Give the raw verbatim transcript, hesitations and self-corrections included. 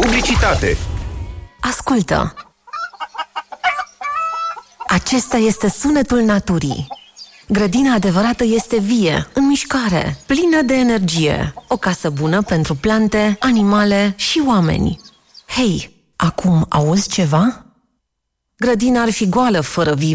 Publicitate. Ascultă! Acesta este sunetul naturii. Grădina adevărată este vie, în mișcare, plină de energie. O casă bună pentru plante, animale și oameni. Hei, acum auzi ceva? Grădina ar fi goală fără vii